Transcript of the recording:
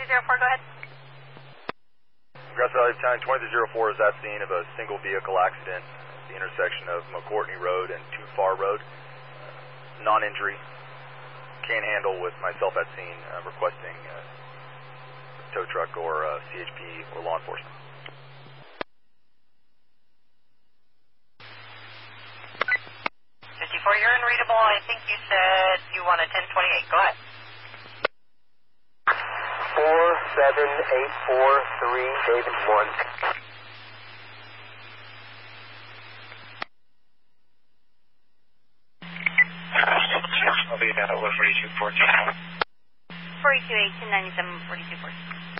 go ahead. Grass Valley Battalion 2304 is at scene of a single vehicle accident at the intersection of McCourtney Road and Too Far Road. Non-injury. Can't handle with myself at scene, requesting tow truck or CHP or law enforcement. 54, you're unreadable. I think you said you want a 1028. Go ahead. 47843, David 1. I'll be at 4214. 4218 97 4214.